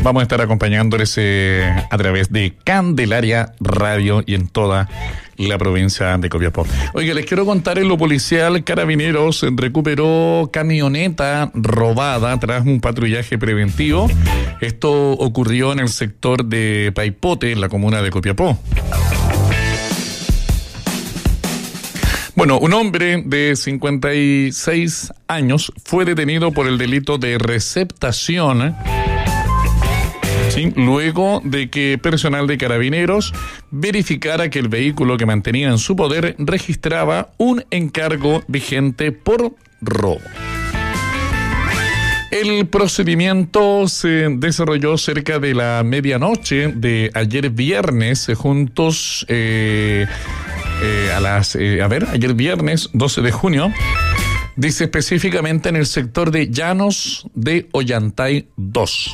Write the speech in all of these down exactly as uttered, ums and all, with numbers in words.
vamos a estar acompañándoles eh, a través de Candelaria Radio y en toda la provincia de Copiapó. Oiga, les quiero contar, en lo policial, Carabineros recuperó camioneta robada tras un patrullaje preventivo. Esto ocurrió en el sector de Paipote, en la comuna de Copiapó. Bueno, un hombre de cincuenta y seis años fue detenido por el delito de receptación, ¿sí?, luego de que personal de Carabineros verificara que el vehículo que mantenía en su poder registraba un encargo vigente por robo. El procedimiento se desarrolló cerca de la medianoche de ayer viernes, juntos eh, eh, a las, eh, a ver, ayer viernes doce de junio, dice específicamente en el sector de Llanos de Ollantay dos.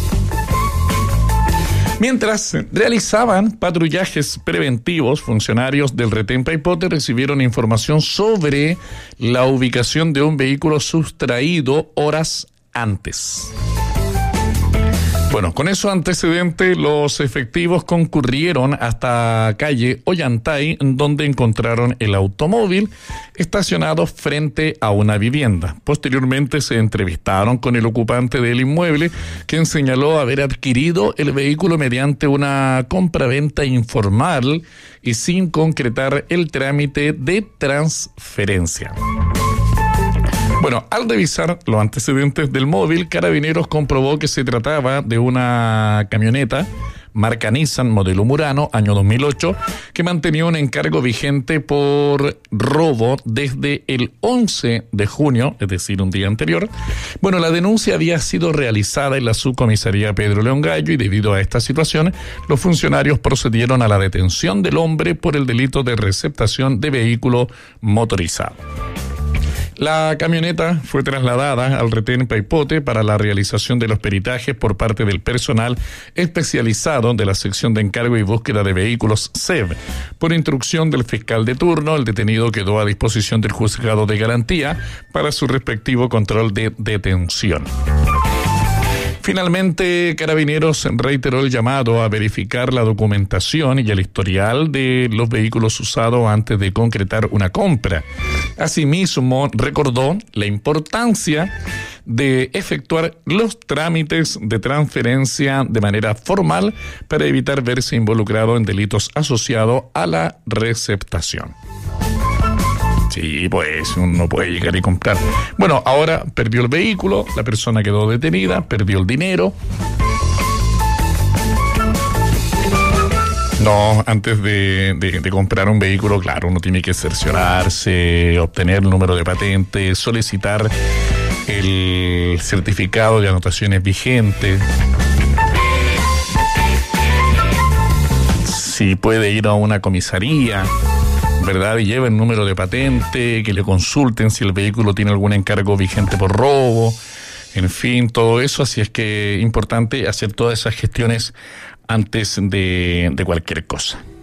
Mientras realizaban patrullajes preventivos, funcionarios del retén Paipote recibieron información sobre la ubicación de un vehículo sustraído horas antes. Bueno, con esos antecedentes, los efectivos concurrieron hasta calle Ollantay, donde encontraron el automóvil estacionado frente a una vivienda. Posteriormente se entrevistaron con el ocupante del inmueble, quien señaló haber adquirido el vehículo mediante una compraventa informal y sin concretar el trámite de transferencia. Bueno, al revisar los antecedentes del móvil, Carabineros comprobó que se trataba de una camioneta marca Nissan, modelo Murano, año dos mil ocho, que mantenía un encargo vigente por robo desde el once de junio, es decir, un día anterior. Bueno, la denuncia había sido realizada en la subcomisaría Pedro León Gallo y debido a esta situación, los funcionarios procedieron a la detención del hombre por el delito de receptación de vehículo motorizado. La camioneta fue trasladada al retén Paipote para la realización de los peritajes por parte del personal especializado de la sección de encargo y búsqueda de vehículos S E V. Por instrucción del fiscal de turno, el detenido quedó a disposición del juzgado de garantía para su respectivo control de detención. Finalmente, Carabineros reiteró el llamado a verificar la documentación y el historial de los vehículos usados antes de concretar una compra. Asimismo, recordó la importancia de efectuar los trámites de transferencia de manera formal para evitar verse involucrado en delitos asociados a la receptación. Sí, pues uno puede llegar y comprar. Bueno, ahora perdió el vehículo, la persona quedó detenida, perdió el dinero. No, antes de, de, de comprar un vehículo, claro, uno tiene que cerciorarse, obtener el número de patente, solicitar el certificado de anotaciones vigente. Si puede ir a una comisaría, ¿verdad?, y lleva el número de patente, que le consulten si el vehículo tiene algún encargo vigente por robo, en fin, todo eso. Así es que es importante hacer todas esas gestiones antes de, de cualquier cosa.